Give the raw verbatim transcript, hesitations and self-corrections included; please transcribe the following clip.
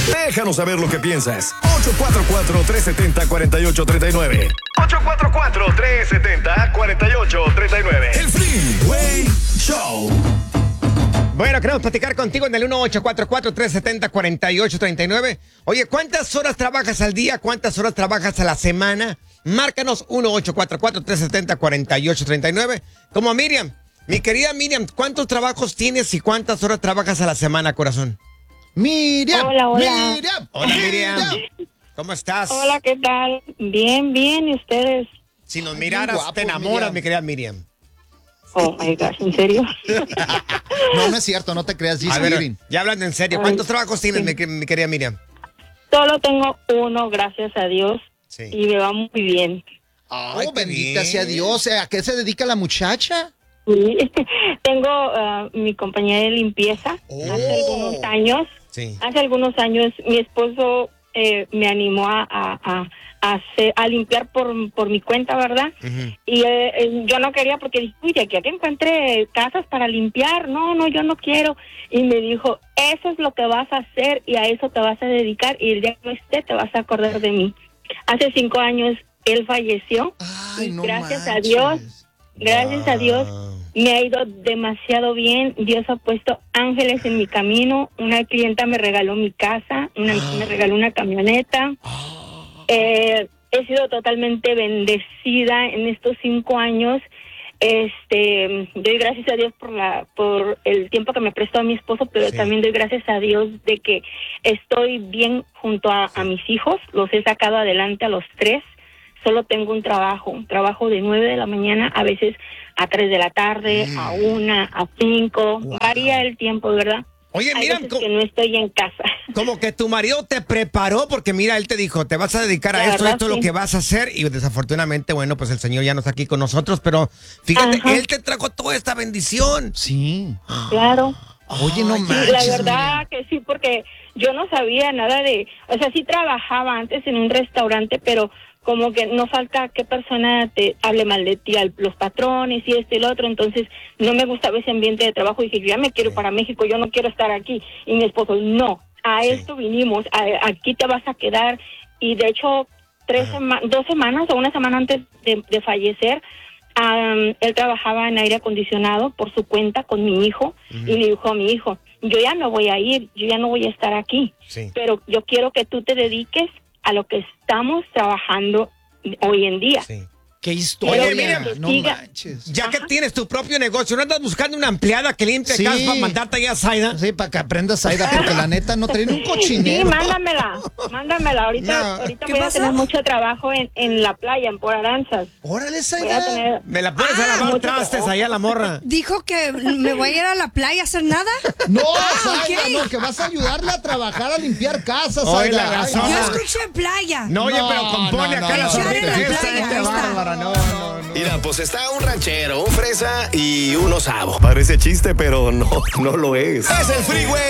Déjanos saber lo que piensas. ocho cuatro cuatro, tres siete cero, cuatro ocho tres nueve. ocho cuatro cuatro, tres siete cero, cuatro ocho tres nueve. El Freeway Show. Bueno, queremos platicar contigo en el uno ocho cuatro cuatro, tres siete cero, cuatro ocho tres nueve. Oye, ¿cuántas horas trabajas al día? ¿Cuántas horas trabajas a la semana? Márcanos uno ocho cuatro cuatro, tres siete cero, cuatro ocho tres nueve. Como Miriam. Mi querida Miriam, ¿cuántos trabajos tienes y cuántas horas trabajas a la semana, corazón? Miriam. Hola, hola. Miriam. Hola, Miriam. ¿Cómo estás? Hola, ¿qué tal? Bien, bien, ¿y ustedes? Si nos miraras, guapo, te enamoras, Miriam. mi querida Miriam. Oh, my gosh, ¿en serio? No, no es cierto, no te creas, A Giselle ver, Irving. ya hablando en serio, ¿cuántos trabajos tienes, mi, mi querida Miriam? Solo tengo uno, gracias a Dios, Sí. y me va muy bien. Ay, Oh, qué bendita bien. sea Dios. ¿A qué se dedica la muchacha? Sí. Tengo ah, mi compañía de limpieza. Oh. Hace algunos años, Sí. hace algunos años, mi esposo eh, me animó a, a, a, a hacer- a limpiar por, por mi cuenta, ¿verdad? Ujú. Y eh, eh, yo no quería porque dije, uy, de aquí a que encuentre casas para limpiar, no, no, yo no quiero. Y me dijo, eso es lo que vas a hacer y a eso te vas a dedicar y el día que no esté te vas a acordar de mí. Hace cinco años él falleció. Ay, y no gracias a manches. Dios, gracias a Dios, Wow. me ha ido demasiado bien. Dios ha puesto ángeles en mi camino. Una clienta me regaló mi casa, una me regaló una camioneta. Eh, he sido totalmente bendecida en estos cinco años. Este, doy gracias a Dios por la, por el tiempo que me prestó a mi esposo, pero Sí. también doy gracias a Dios de que estoy bien junto a, a mis hijos. Los he sacado adelante a los tres. Solo tengo un trabajo, un trabajo de nueve de la mañana, a veces a tres de la tarde, a una, a cinco. Wow. Varía el tiempo, ¿verdad? Oye, Hay Miriam, veces co- que no estoy en casa. como que tu marido te preparó porque mira, él te dijo, te vas a dedicar a La esto, verdad, esto es lo sí. que vas a hacer y desafortunadamente, bueno, pues el Señor ya no está aquí con nosotros, pero fíjate, Ajá. él te trajo toda esta bendición. Sí. Claro. Oye, no Ay, Sí, manches. la verdad Miriam. que sí, porque yo no sabía nada de, o sea, sí trabajaba antes en un restaurante, pero como que no falta qué persona te hable mal de ti, al- los patrones y este y lo otro, entonces no me gustaba ese ambiente de trabajo, dije, yo ya me quiero Sí. para México, yo no quiero estar aquí, y mi esposo, no, a Sí. esto vinimos, a- aquí te vas a quedar, y de hecho, tres Ajá. sema- dos semanas o una semana antes de, de fallecer, am, él trabajaba en aire acondicionado por su cuenta con mi hijo, y le dijo a mi hijo, yo ya no voy a ir, yo ya no voy a estar aquí, Sí. pero yo quiero que tú te dediques a lo que estamos trabajando hoy en día. Sí. Qué historia. Oye, Miriam, no siga. manches. Ya que tienes tu propio negocio, ¿no andas buscando una empleada que limpie Sí. casas para mandarte allá a Zaida? Sí, para que aprendas, Aida, porque la neta no traen un Sí, cochinero. mándamela, mándamela. Ahorita, No, ahorita ¿qué voy pasó? a tener mucho trabajo en, en la playa, en Por Aranzas. Órale, Voy a Zaida. tener... Me la pones Ah, a lavar mucho trastes trabajo. allá la morra. Dijo que me voy a ir a la playa a hacer nada. No, Ah, Zaida, ok. no, que vas a ayudarle a trabajar, a limpiar casas, Oye, Zaida. la Ay, razón. Yo Ah. escuché playa. No, oye, No, pero compone no, acá no, la no, sonrisa. no, no, Esta no, gente no, no, bárbara, no, no, no. Mira, pues está un ranchero, un fresa y un osavo. Parece chiste, pero no, no lo es. Es el Freeway